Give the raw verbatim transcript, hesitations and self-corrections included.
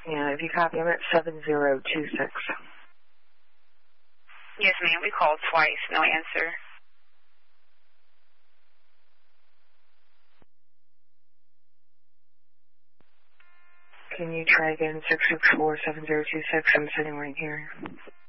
Yeah, if you copy, I'm at seven zero two six. Yes, ma'am. We called twice. No answer. Can you try again, six six four, seven zero two six? I'm sitting right here.